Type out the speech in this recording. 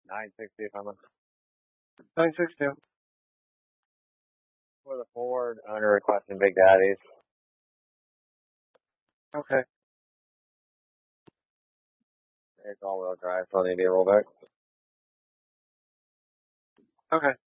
960 if I'm 962. for the Ford, owner requesting Big Daddies. Okay. It's all-wheel drive, so I need to roll back. Okay.